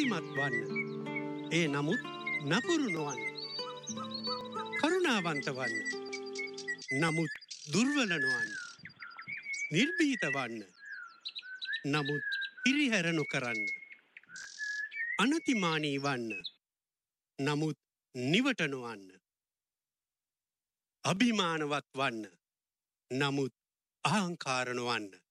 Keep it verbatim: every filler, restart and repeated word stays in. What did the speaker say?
ශක්තිමත් වන්න. ඒ නමුත් නපුරු නොවන්න. කරුණාවන්ත වන්න. නමුත් දුර්වල නොවන්න. නිර්භීත වන්න. නමුත් පිරිහැර නොකරන්න. අනතිමානී වන්න. නමුත් නිවට නොවන්න. අභිමානවත් වන්න. නමුත් අහංකාර නොවන්න.